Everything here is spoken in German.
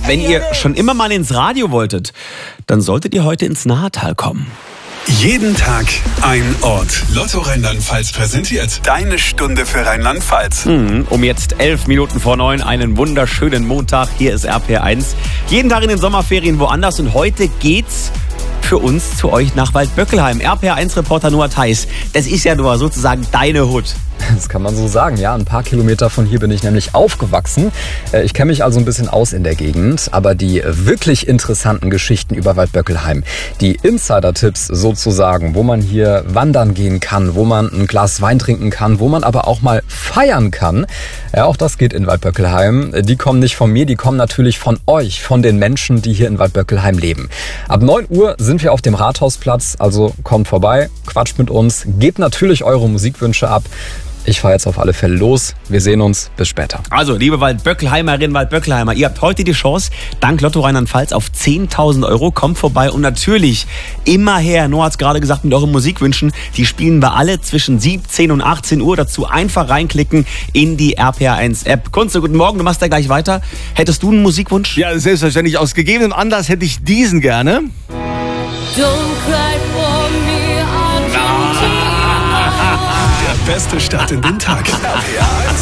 Wenn ihr schon immer mal ins Radio wolltet, dann solltet ihr heute ins Nahetal kommen. Jeden Tag ein Ort. Lotto Rheinland-Pfalz präsentiert deine Stunde für Rheinland-Pfalz. Um jetzt 11 Minuten vor 9, einen wunderschönen Montag. Hier ist RPR1. Jeden Tag in den Sommerferien woanders und heute geht's für uns zu euch nach Waldböckelheim. RPR1-Reporter Noah Theis, das ist ja nur sozusagen deine Hut. Das kann man so sagen, ja. Ein paar Kilometer von hier bin ich nämlich aufgewachsen. Ich kenne mich also ein bisschen aus in der Gegend. Aber die wirklich interessanten Geschichten über Waldböckelheim, die Insider-Tipps sozusagen, wo man hier wandern gehen kann, wo man ein Glas Wein trinken kann, wo man aber auch mal feiern kann, ja, auch das geht in Waldböckelheim. Die kommen nicht von mir, die kommen natürlich von euch, von den Menschen, die hier in Waldböckelheim leben. Ab 9 Uhr sind wir auf dem Rathausplatz, also kommt vorbei, quatscht mit uns, gebt natürlich eure Musikwünsche ab. Ich fahre jetzt auf alle Fälle los. Wir sehen uns. Bis später. Also, liebe Waldböckelheimerinnen, Waldböckelheimer, ihr habt heute die Chance, dank Lotto Rheinland-Pfalz auf 10.000 Euro. Kommt vorbei und natürlich immer her. Noah hat es gerade gesagt, mit euren Musikwünschen. Die spielen wir alle zwischen 17 und 18 Uhr. Dazu einfach reinklicken in die RPR1-App. Kunze, guten Morgen, du machst ja gleich weiter. Hättest du einen Musikwunsch? Ja, selbstverständlich. Aus gegebenem Anlass hätte ich diesen gerne. Don't cry for me, Argentina. Der beste Start in den Tag. RPR1.